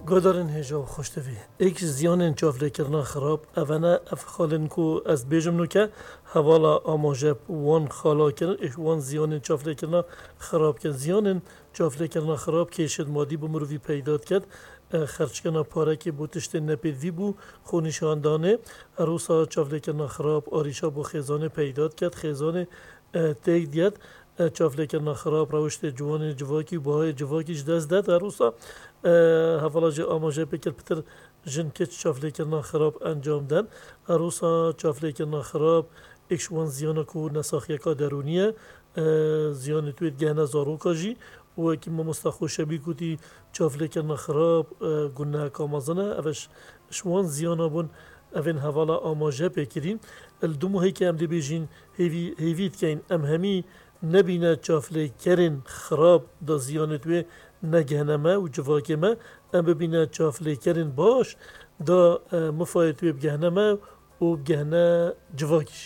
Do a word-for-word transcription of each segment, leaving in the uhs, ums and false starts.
گادارن هجا و خوشتوی ایک زیان چافله کرنا خراب اونا اف خالن کو از بیجم نو که حوالا آماجب وان خالا کرن اش وان زیان چافله کرنا خراب کرد زیان چافله کرنا خراب که شد مادی بمروی پیداد کرد خرچ کنا پاره که بوتشت نپیدی بو خونشاندانه روسا چافله کرنا خراب آریشا بو خیزانه پیداد کرد خیزانه تیگ دیت چافله کرنا خراب روشت جوان جواکی باهای جواکیش دست داد روسا حوالا جه آماجه بکر پتر جن کچ چافله کرنا خراب انجام دن روسا چافله کرنا خراب اکشوان زیانا کو نساخیه کا درونیه زیان توید گهنه زاروکا جی و که ما مستخوشه بی کتی چافله کرنا خراب گناه کامازنه اوش شوان زیانا بون اوین حوالا آماجه بکرین الدومو هی که ام دی بیجین هیوید که این ام همی نبینه چافله کرن خراب دا زیانتوی نگهنمه و جواکمه ام ببینه چافله کرن باش دا مفایتوی بگهنمه و بگهنه جواکش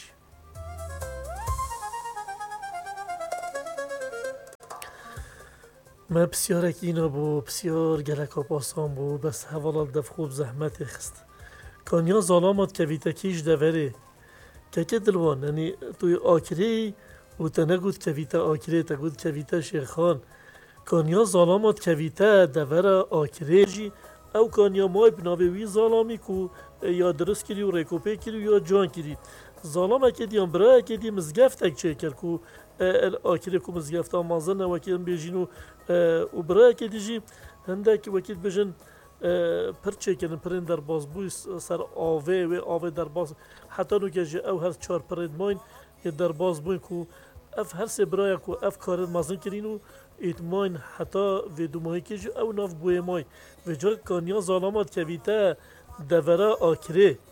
ما بسیار اکینا بو بسیار گلکا پاسان بو بس حوالا دف خوب زحمت خست کانیا ظالامات کویتا کیش دوره که که دلوان یعنی توی آکری و تنگود کویتا آکری تگود کویتا شیرخان کانیا ظالامات کویتا دوره آکری جی او کانیا مای بنابه وی ظالامی کو یا درست کری و ریکوپی کری یا جان کری ظالام اکیدی هم برای اکیدی مزگفت اک چه کر کو آکری کو مزگفت هم مازن وکیل بیجینو و برای اکیدی جی هنده که وکیل بیجن پر چه کنن پرین در باز بوی سر آوه و آوه در باز حتی نو که او هر چهار پرید ماین در باز بوی کو اف هر سه برای کو اف کار مازن کرینو ایت ماین حتی و دو ماهی که او ناف بوی مای و جرد کانیا ظالمات که ویتا دوره آکره